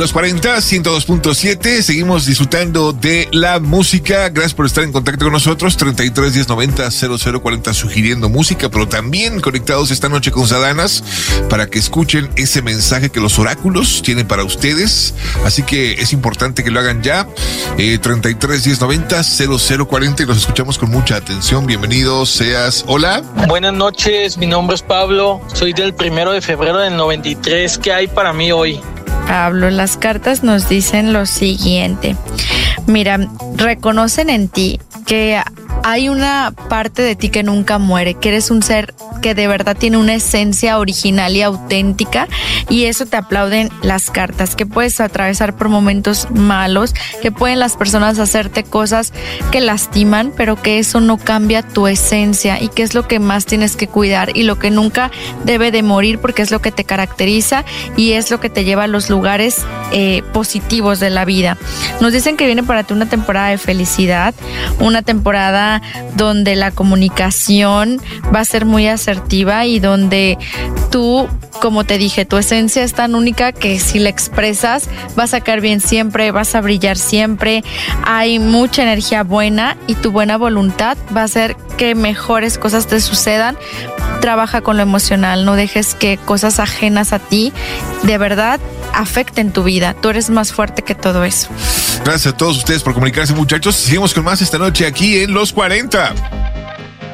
los 40, 102.7. Seguimos disfrutando de la música. Gracias por estar en contacto con nosotros. 33 10 90 0040 sugiriendo música, pero también conectados esta noche con Sadanas para que escuchen ese mensaje que los oráculos tienen para ustedes. Así que es importante que lo hagan ya. 33 10 90 0040 y los escuchamos con mucha atención. Bienvenidos seas. Hola. Buenas noches, mi nombre es Pablo. Soy del 1 de febrero del 93. ¿Qué hay para mí hoy? Pablo, las cartas nos dicen lo siguiente. Mira, reconocen en ti que hay una parte de ti que nunca muere, que eres un ser que de verdad tiene una esencia original y auténtica, y eso te aplauden las cartas, que puedes atravesar por momentos malos, que pueden las personas hacerte cosas que lastiman, pero que eso no cambia tu esencia, y que es lo que más tienes que cuidar y lo que nunca debe de morir, porque es lo que te caracteriza y es lo que te lleva a los lugares positivos de la vida. Nos dicen que viene para ti una temporada de felicidad, una temporada donde la comunicación va a ser muy asertiva y donde tú, como te dije, tu esencia es tan única que si la expresas vas a caer bien siempre, vas a brillar siempre. Hay mucha energía buena y tu buena voluntad va a hacer que mejores cosas te sucedan. Trabaja con lo emocional, no dejes que cosas ajenas a ti de verdad afecten tu vida. Tú eres más fuerte que todo eso. Gracias a todos ustedes por comunicarse, muchachos. Seguimos con más esta noche aquí en Los 40.